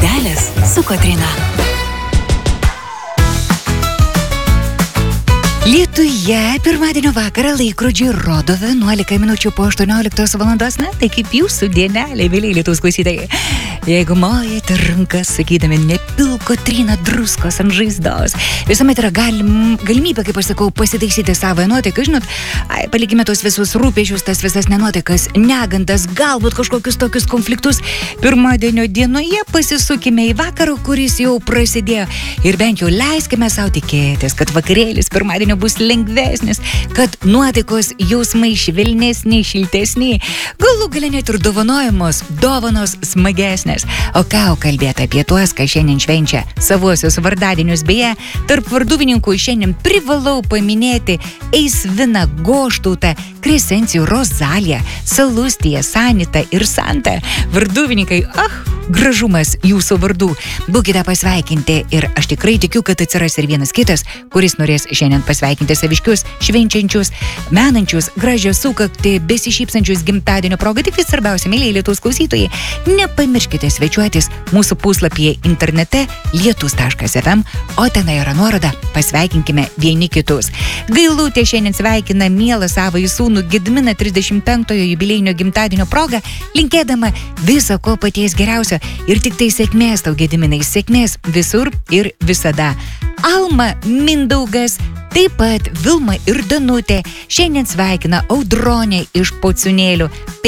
Žodelis su Kotryna. Lietuje pirmadienio vakarą laikrodžiai rodo 11 minučių po 18 valandos. Na, tai kaip jūsų dienelė, mėlyje Lietuvos klausytojai. Jeigu mojate rankas, sakydami, nepilk Kotryna druskos ant žaizdos, visuomet yra galimybė, kaip aš sakau, pasitaisyti savo nuotaiką. Žinot, palikime tos visus rūpesčius, tas visas nenuotaikas, negandas, galbūt kažkokius tokius konfliktus. Pirmadienio dienoje pasisukime į vakarą, kuris jau prasidėjo. Ir bent jau leiskime savo tikėtis, kad vakarėlis pirmadienio bus lengvesnis, kad nuotaikos jausmai švelnesni, šiltesni, galų gale net ir dovanos smagesnės. O ką kalbėti apie tuos, kas šiandien švenčia savuosius vardadienius. Beje, tarp varduvininkų šiandien privalau paminėti Eisviną, Goštautą, Kresencijų, Rozaliją, Salustiją, Sanitą ir Santą. Varduvininkai, gražumas jūsų vardų. Būkite pasveikinti ir aš tikrai tikiu, kad atsiras ir vienas kitas, kuris norės šiandien pasveikinti saviškius, švenčiančius, menančius, gražią sukaktį, besišypsančius gimtadienio progą. Tik vis svarbiausia, mėlyje Lietuvos klausytojai, nepamirškite svečiuotis mūsų puslapyje internete lietus.fm, o tenai yra nuoroda pasveikinkime vieni kitus. Gailutė šiandien sveikina mielą savąjį sūnų Gediminą 35-ojo jubiliejinio gimtadienio progą, linkėdama viso ko paties geriausio ir tik tai sėkmės tau, Gediminai, sėkmės visur ir visada. Alma, Mindaugas, taip pat Vilma ir Danutė šiandien sveikina Audronę iš Pociūnėlių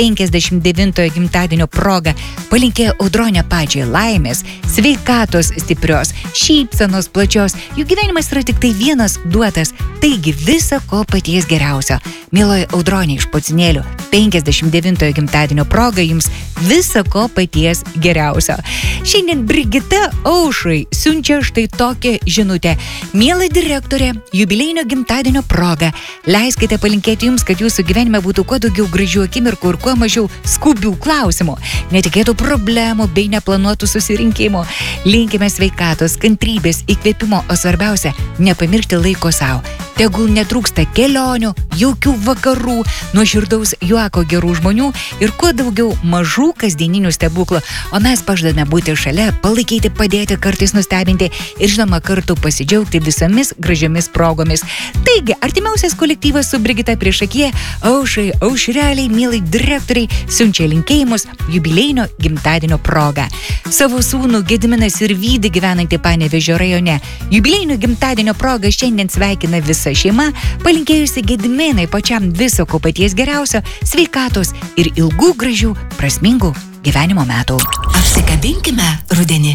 59-ojo gimtadienio progą. Palinkėjo Audronę pačiai laimės, sveikatos stiprios, šypsenos plačios. Jų gyvenimas yra tik tai vienas duotas, taigi visa ko paties geriausio. Mieloji Audronė iš Pociūnėlių 59-ojo gimtadienio proga jums visa ko paties geriausio. Šiandien Brigita Aušrai siunčia štai tokią žinutę. Miela direktorė, jubiliejinio gimtadienio proga, leiskite palinkėti jums, kad jūsų gyvenime būtų kuo daugiau gražių akimirkų ir kuo mažiau skubių klausimų, netikėtų problemų bei neplanuotų susirinkimų. Linkime sveikatos, kantrybės, įkvėpimo, o svarbiausia, nepamiršti laiko savo. Tegul netrūksta kelionių, jaukių vakarų, nuoširdaus juoko gerų žmonių ir kuo daugiau mažų kasdieninių stebuklų. O mes pažadame būti šalia, palaikyti, padėti, kartais nustebinti ir žinoma kartu pasidžiaugti visomis gražiomis progomis. Taigi, artimiausias kolektyvas su Brigita priešakyje, Aušrai, Aušreliai, mielai direktoriai, siunčia linkėjimus jubiliejinio gimtadienio proga. Savo sūnų Gediminas ir Vydį gyvenantį Panevėžio rajone. Jubiliejinio gimtadienio proga šiandien sveikina visa šeima, palinkėjusi Gediminai pačiam viso ko paties geriausio, sveikatos ir ilgų gražių, prasmingų gyvenimo metų. Apsikabinkime rudenį.